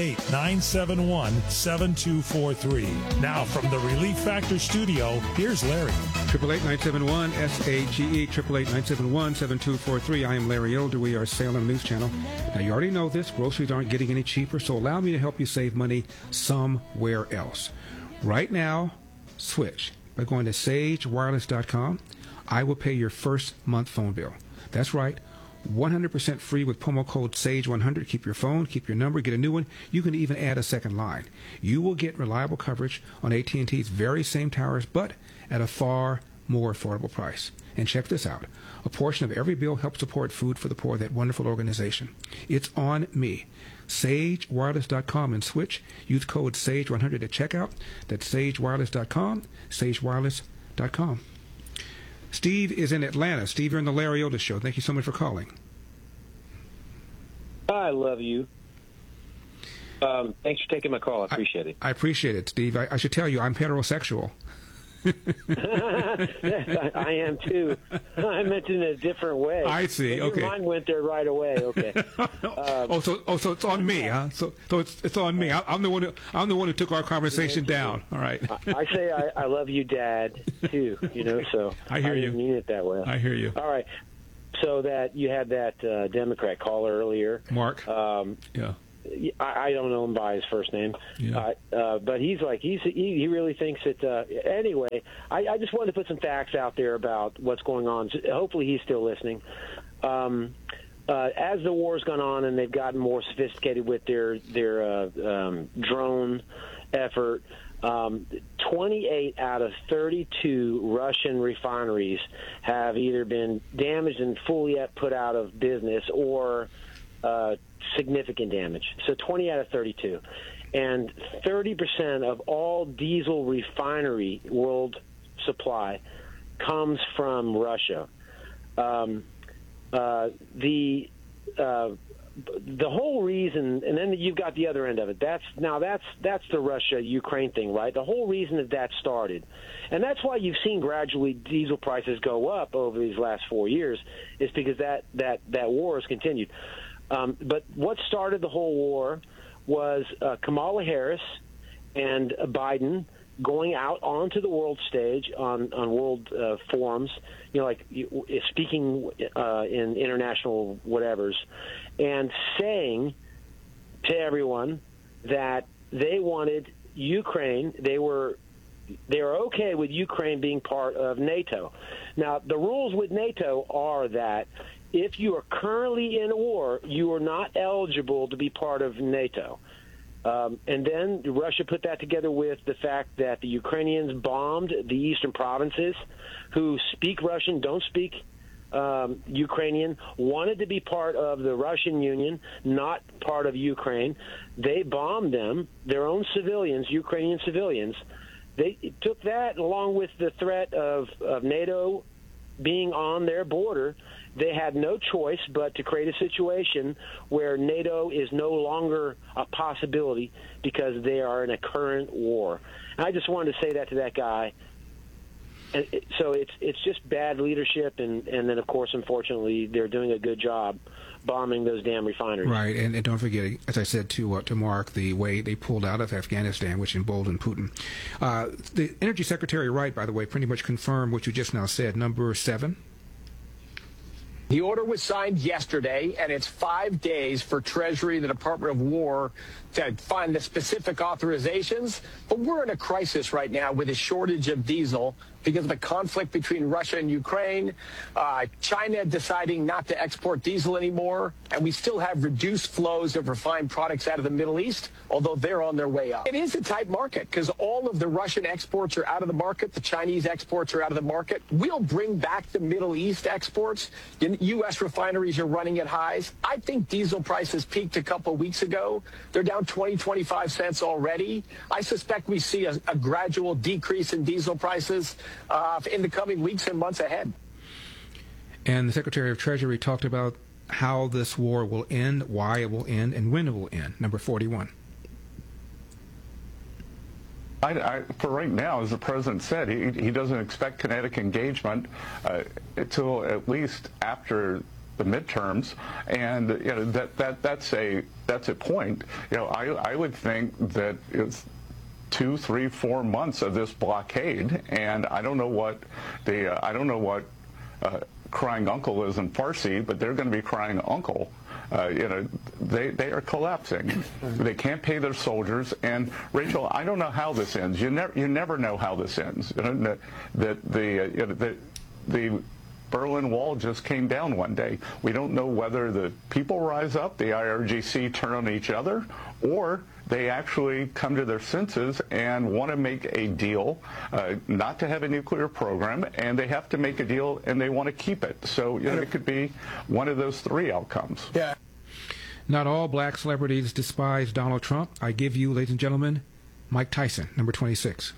888-971-7243. Now from the Relief Factor studio, here's Larry. 888-971-SAGE, 888-971-7243. I am Larry Elder. We are Salem News Channel. Now, you already know this. Groceries aren't getting any cheaper, so allow me to help you save money somewhere else. Right now, switch by going to sagewireless.com. I will pay your first month phone bill. That's right. 100% free with promo code SAGE100. Keep your phone, keep your number, get a new one. You can even add a second line. You will get reliable coverage on AT&T's very same towers, but at a far more affordable price. And check this out. A portion of every bill helps support Food for the Poor, that wonderful organization. It's on me. SageWireless.com and switch. Use code SAGE100 at checkout. That's SageWireless.com, SageWireless.com. Steve is in Atlanta. Steve, you're on the Larry Elder Show. Thank you so much for calling. I love you. Thanks for taking my call. I appreciate it. I appreciate it, Steve. I should tell you, I'm heterosexual. I am too. I meant it in a different way. I see. Okay. Your mind went there right away. Okay. So it's on me, huh? So it's on me. I'm the one who took our conversation down. All right. I say I love you, Dad, too. So I hear you. didn't mean it that way. I hear you. All right. So that you had that Democrat caller earlier, Mark. Yeah. I don't know him by his first name, but he really thinks that. Anyway, I just wanted to put some facts out there about what's going on. Hopefully, he's still listening. As the war's gone on and they've gotten more sophisticated with their drone effort, 28 out of 32 Russian refineries have either been damaged and fully put out of business or significant damage. So 20 out of 32. And 30% of all diesel refinery world supply comes from Russia. The whole reason, and then you've got the other end of it. That's the Russia-Ukraine thing, right? The whole reason that started, and that's why you've seen gradually diesel prices go up over these last 4 years, is because that war has continued. But what started the whole war was Kamala Harris and Biden going out onto the world stage on world forums, speaking in international whatevers, and saying to everyone that they wanted Ukraine. They were okay with Ukraine being part of NATO. Now, the rules with NATO are that if you are currently in a war, you are not eligible to be part of NATO. And then Russia put that together with the fact that the Ukrainians bombed the eastern provinces, who speak Russian, don't speak Ukrainian, wanted to be part of the Russian Union, not part of Ukraine. They bombed them, their own civilians, Ukrainian civilians. They took that along with the threat of NATO being on their border. They had no choice but to create a situation where NATO is no longer a possibility because they are in a current war. And I just wanted to say that to that guy. And so it's just bad leadership, and then, of course, unfortunately, they're doing a good job bombing those damn refineries. Right, and don't forget, as I said to Mark, the way they pulled out of Afghanistan, which emboldened Putin. The Energy Secretary Wright, by the way, pretty much confirmed what you just now said, number 7. The order was signed yesterday, and it's 5 days for Treasury, the Department of War, to find the specific authorizations. But we're in a crisis right now with a shortage of diesel because of the conflict between Russia and Ukraine, China deciding not to export diesel anymore, and we still have reduced flows of refined products out of the Middle East, although they're on their way up. It is a tight market because all of the Russian exports are out of the market. The Chinese exports are out of the market. We'll bring back the Middle East exports. U.S. refineries are running at highs. I think diesel prices peaked a couple of weeks ago. They're down 20, 25 cents already. I suspect we see a gradual decrease in diesel prices in the coming weeks and months ahead. And the Secretary of Treasury talked about how this war will end, why it will end, and when it will end. Number 41. For right now, as the president said, he doesn't expect kinetic engagement until at least after the midterms, and that's a point. I would think that it's 2, 3, 4 months of this blockade, and I don't know what crying uncle is in Farsi, but they're going to be crying uncle. They are collapsing. They can't pay their soldiers. And Rachel, I don't know how this ends. You never know how this ends. The Berlin Wall just came down one day. We don't know whether the people rise up, the IRGC turn on each other, or they actually come to their senses and want to make a deal not to have a nuclear program, and they have to make a deal and they want to keep it. So it could be one of those 3 outcomes. Yeah. Not all black celebrities despise Donald Trump. I give you, ladies and gentlemen, Mike Tyson, number 26.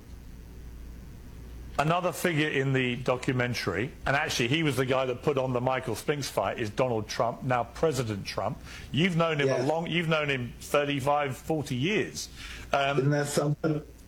Another figure in the documentary, and actually he was the guy that put on the Michael Spinks fight, is Donald Trump, now President Trump. You've known him you've known him 35, 40 years. Isn't that something?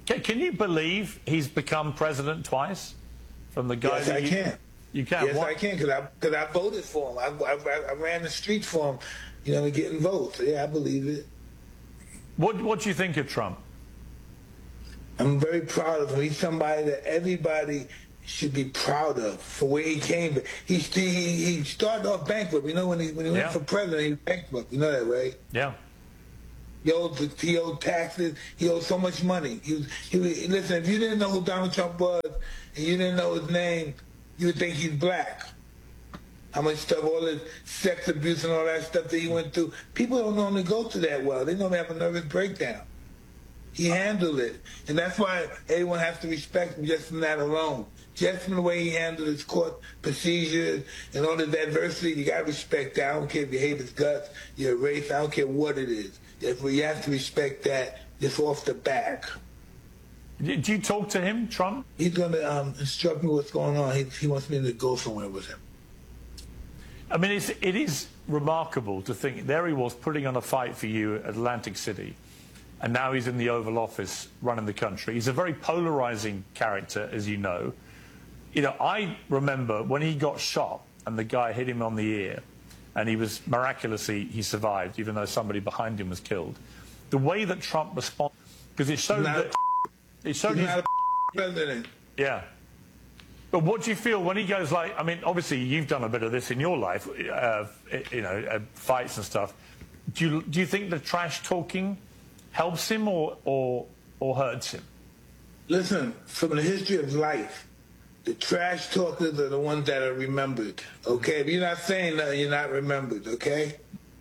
Can you believe he's become president twice? From the guy Yes, that I can. You can? Yes, I can, because I voted for him. I ran the streets for him, getting votes. Yeah, I believe it. What do you think of Trump? I'm very proud of him. He's somebody that everybody should be proud of for where he came. But he started off bankrupt. When he went for president, he was bankrupt. You know that, right? Yeah. He owed taxes. He owed so much money. Listen, if you didn't know who Donald Trump was and you didn't know his name, you would think he's black. How much stuff, all the sex abuse and all that stuff that he went through. People don't normally go through that well. They normally have a nervous breakdown. He handled it. And that's why everyone has to respect him just from that alone. Just from the way he handled his court procedures and all this adversity, you got to respect that. I don't care if you hate his guts, your race, I don't care what it is. You have to respect that just off the back. Do you talk to him, Trump? He's going to instruct me what's going on. He wants me to go somewhere with him. I mean, it is remarkable to think there he was putting on a fight for you at Atlantic City, and now he's in the Oval Office running the country. He's a very polarizing character, as you know. I remember when he got shot and the guy hit him on the ear, and he survived, even though somebody behind him was killed. The way that Trump responded, because it showed that he's not a president. Yeah. But what do you feel when he goes obviously you've done a bit of this in your life, fights and stuff. Do you think the trash talking helps him or hurts him? Listen, from the history of life, the trash talkers are the ones that are remembered, okay? If you're not saying nothing, you're not remembered, okay?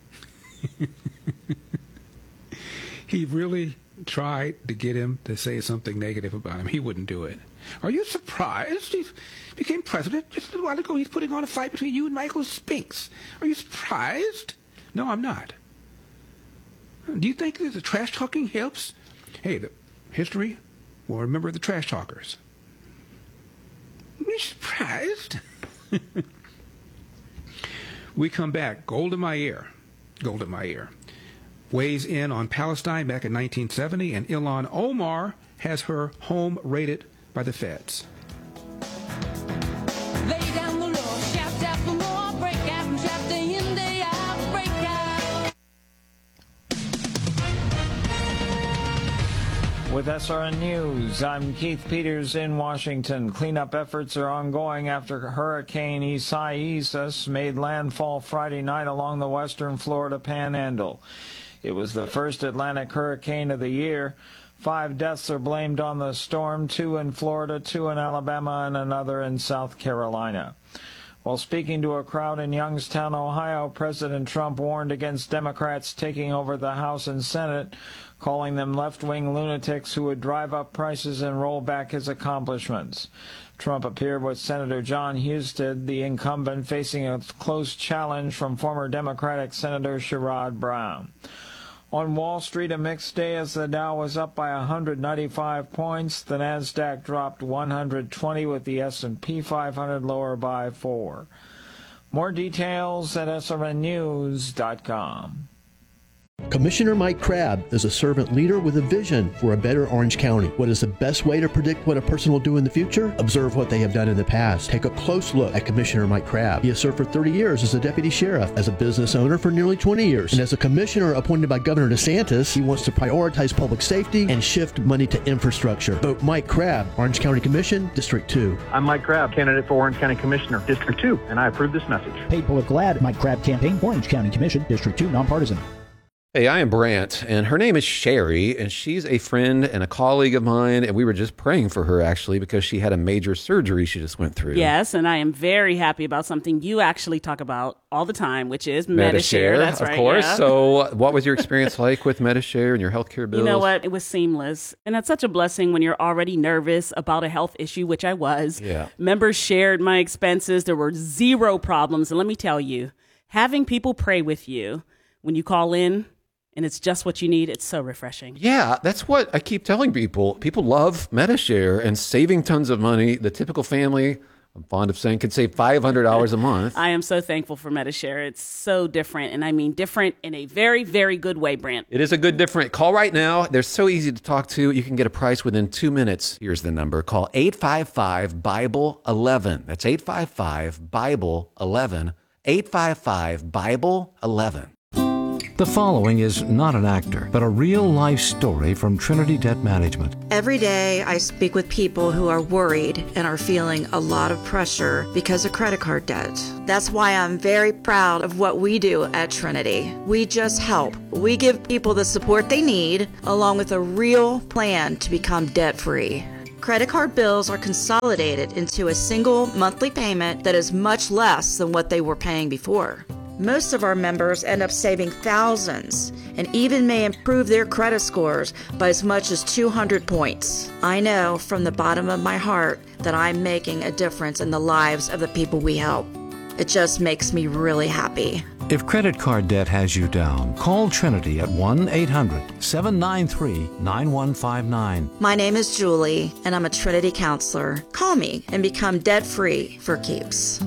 He really tried to get him to say something negative about him. He wouldn't do it. Are you surprised he became president just a while ago? He's putting on a fight between you and Michael Spinks. Are you surprised? No, I'm not. Do you think that the trash talking helps? Hey, the history will remember the trash talkers. Are you surprised? We come back. Gold in my ear. Gold in my ear. Weighs in on Palestine back in 1970, and Ilhan Omar has her home raided by the feds. Lay down the law, shaft after more, break out and shaft day in, day out, break out. With SRN News, I'm Keith Peters in Washington. Cleanup efforts are ongoing after Hurricane Isaias made landfall Friday night along the western Florida Panhandle. It was the first Atlantic hurricane of the year. 5 deaths are blamed on the storm, 2 in Florida, 2 in Alabama, and another in South Carolina. While speaking to a crowd in Youngstown, Ohio, President Trump warned against Democrats taking over the House and Senate, calling them left-wing lunatics who would drive up prices and roll back his accomplishments. Trump appeared with Senator John Husted, the incumbent, facing a close challenge from former Democratic Senator Sherrod Brown. On Wall Street, a mixed day as the Dow was up by 195 points. The Nasdaq dropped 120 with the S&P 500 lower by 4. More details at srnnews.com. Commissioner Mike Crabb is a servant leader with a vision for a better Orange County. What is the best way to predict what a person will do in the future? Observe what they have done in the past. Take a close look at Commissioner Mike Crabb. He has served for 30 years as a deputy sheriff, as a business owner for nearly 20 years, and as a commissioner appointed by Governor DeSantis. He wants to prioritize public safety and shift money to infrastructure. Vote Mike Crabb, Orange County Commission, District 2. I'm Mike Crabb, candidate for Orange County Commissioner, District 2, and I approve this message. Paid political ad, Mike Crabb campaign, Orange County Commission, District 2, nonpartisan. Hey, I am Brant, and her name is Sherry, and she's a friend and a colleague of mine, and we were just praying for her, actually, because she had a major surgery she just went through. Yes, and I am very happy about something you actually talk about all the time, which is Medi-Share. That's right, of course. yeah. So what was your experience like with Medi-Share and your healthcare bills? You know what? It was seamless. And that's such a blessing when you're already nervous about a health issue, which I was. Yeah. Members shared my expenses. There were zero problems. And let me tell you, having people pray with you when you call in, and it's just what you need, it's so refreshing. Yeah, that's what I keep telling people. People love Medi-Share and saving tons of money. The typical family I'm fond of saying could save $500 a month. I am so thankful for Medi-Share. It's so different, and I mean different in a very, very good way, Brant. It is a good different. Call right now. They're so easy to talk to. You can get a price within 2 minutes. Here's the number. Call 855-BIBLE-11. That's 855-BIBLE-11. 855-BIBLE-11. The following is not an actor, but a real-life story from Trinity Debt Management. Every day I speak with people who are worried and are feeling a lot of pressure because of credit card debt. That's why I'm very proud of what we do at Trinity. We just help. We give people the support they need, along with a real plan to become debt-free. Credit card bills are consolidated into a single monthly payment that is much less than what they were paying before. Most of our members end up saving thousands and even may improve their credit scores by as much as 200 points. I know from the bottom of my heart that I'm making a difference in the lives of the people we help. It just makes me really happy. If credit card debt has you down, call Trinity at 1-800-793-9159. My name is Julie, and I'm a Trinity counselor. Call me and become debt-free for keeps.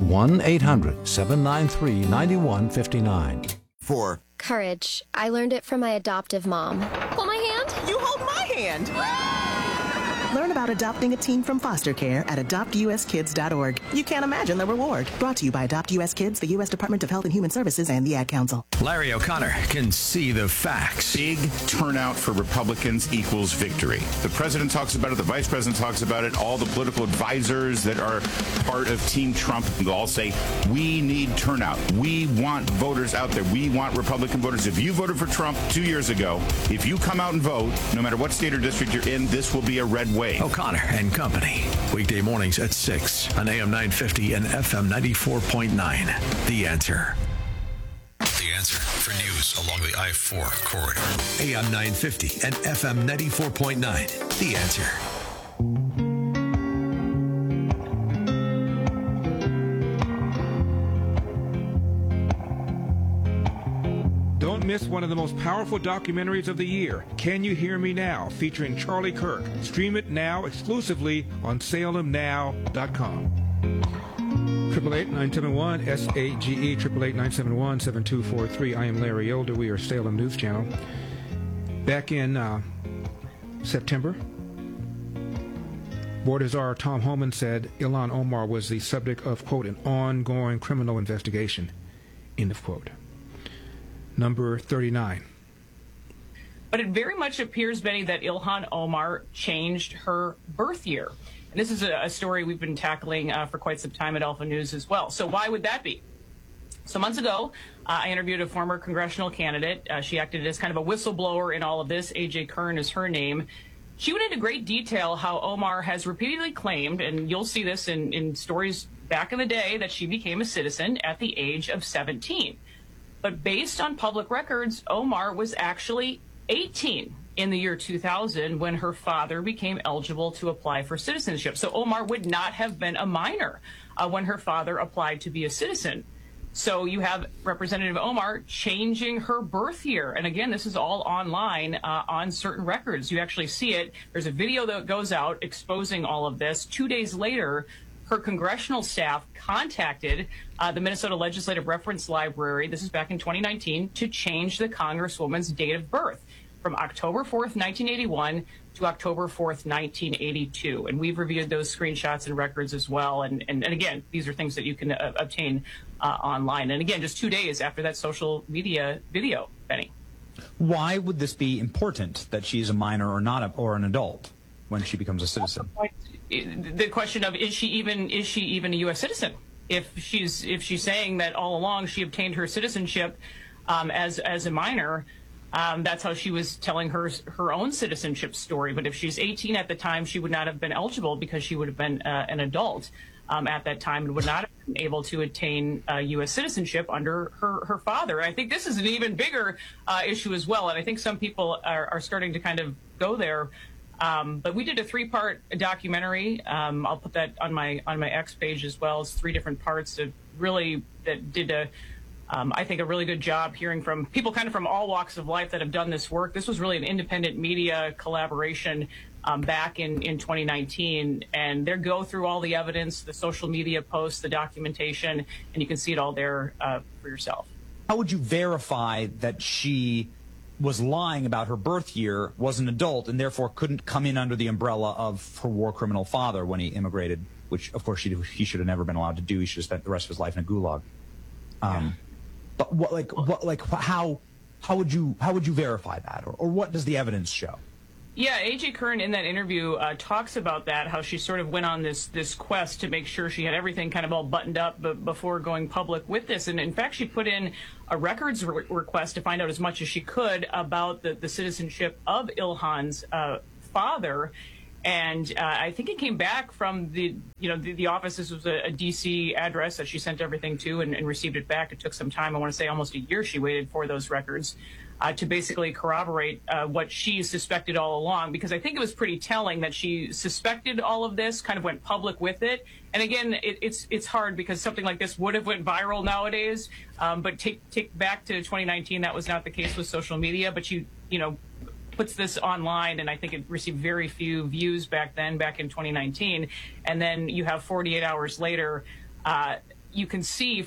1-800-793-9159. 4. Courage. I learned it from my adoptive mom. Hold my hand. You hold my hand. Learn about adopting a teen from foster care at adoptuskids.org. You can't imagine the reward. Brought to you by Adopt US Kids, the U.S. Department of Health and Human Services, and the Ad Council. Larry O'Connor can see the facts. Big turnout for Republicans equals victory. The president talks about it. The vice president talks about it. All the political advisors that are part of Team Trump, they'll all say, we need turnout. We want voters out there. We want Republican voters. If you voted for Trump 2 years ago, if you come out and vote, no matter what state or district you're in, this will be a red wave. O'Connor and Company. Weekday mornings at 6 on AM 950 and FM 94.9. The Answer. The Answer for news along the I-4 corridor. AM 950 and FM 94.9. The Answer. Don't miss one of the most powerful documentaries of the year, Can You Hear Me Now, featuring Charlie Kirk. Stream it now exclusively on SalemNow.com. 888-971-SAGE, 888-971-7243. I am Larry Elder. We are Salem News Channel. Back in September, Board Czar Tom Homan said Ilhan Omar was the subject of, quote, an ongoing criminal investigation, end of quote. Number 39. But it very much appears, Benny, that Ilhan Omar changed her birth year. And this is a story we've been tackling for quite some time at Alpha News as well. So why would that be? So months ago, I interviewed a former congressional candidate. She acted as kind of a whistleblower in all of this. A.J. Kern is her name. She went into great detail how Omar has repeatedly claimed, and you'll see this in stories back in the day, that she became a citizen at the age of 17. But based on public records, Omar was actually 18 in the year 2000 when her father became eligible to apply for citizenship. So Omar would not have been a minor when her father applied to be a citizen. So you have Representative Omar changing her birth year. And again, this is all online on certain records. You actually see it. There's a video that goes out exposing all of this. 2 days later, her congressional staff contacted the Minnesota Legislative Reference Library, this is back in 2019, to change the Congresswoman's date of birth from October 4th, 1981 to October 4th, 1982. And we've reviewed those screenshots and records as well. And again, these are things that you can obtain online. And again, just 2 days after that social media video, Benny. Why would this be important that she's a minor or not, or an adult when she becomes a citizen? The question of is she even a U.S. citizen? If she's saying that all along she obtained her citizenship as a minor, that's how she was telling her own citizenship story. But if she's 18 at the time, she would not have been eligible because she would have been an adult at that time and would not have been able to attain U.S. citizenship under her father. And I think this is an even bigger issue as well. And I think some people are starting to kind of go there. But we did a 3-part documentary. I'll put that on my X page as well. It's 3 different parts that did I think a really good job hearing from people kind of from all walks of life that have done this work. This was really an independent media collaboration back in 2019. And they go through all the evidence, the social media posts, the documentation, and you can see it all there for yourself. How would you verify that she was lying about her birth year, was an adult, and therefore couldn't come in under the umbrella of her war criminal father when he immigrated, which, of course, he should have never been allowed to do. He should have spent the rest of his life in a gulag. But how would you verify that, or what does the evidence show? Yeah, A.J. Kern in that interview talks about that, how she sort of went on this quest to make sure she had everything kind of all buttoned up before going public with this. And in fact, she put in a records request to find out as much as she could about the citizenship of Ilhan's father. And I think it came back from the office. This was a D.C. address that she sent everything to and received it back. It took some time. I want to say almost a year she waited for those records to basically corroborate what she suspected all along, because I think it was pretty telling that she suspected all of this, kind of went public with it. And again, it's hard because something like this would have went viral nowadays. But take back to 2019, that was not the case with social media. But you puts this online, and I think it received very few views back in 2019. And then you have 48 hours later, you can see